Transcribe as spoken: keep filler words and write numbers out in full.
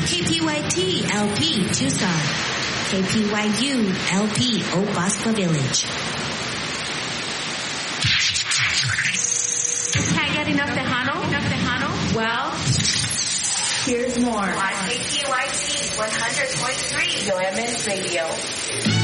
K P Y T L P Tucson. K P Y U L P Obaspa Village. Can't get enough Tejano? Enough Tejano? Well, here's more on K P Y T one hundred point three Yoemen Radio.